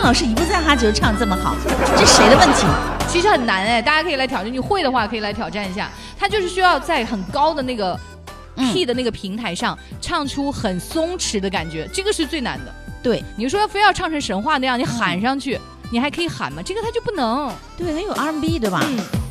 老师一不在哈就唱这么好，这谁的问题？ 其实很难大家可以来挑战，你会的话可以来挑战一下。它就是需要在很高的那个 key 的那个平台上唱出很松弛的感觉，这个是最难的。 对， 你说非要唱成神话那样，你喊上去，你还可以喊吗？这个它就不能。 对，它有 R&B 对吧？